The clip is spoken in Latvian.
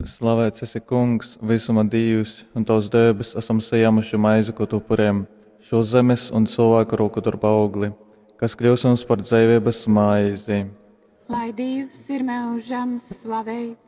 Slavēts esi Kungs, visuma Dievs, un tavs debes esam saņēmuši maizi, ko tu upurēm, šo zemes un cilvēku roku darba augli, kas kļūs mums par dzīvības maizi. Lai Dievs ir mūžam slavēts.